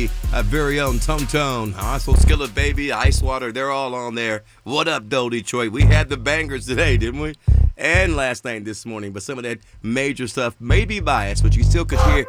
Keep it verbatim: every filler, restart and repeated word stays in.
Our very own Tone Tone, also Skillet Baby, Ice Water, they're all on there. What up, though, Detroit? We had the bangers today, didn't we? And last night this morning, but some of that major stuff may be biased, but you still could hear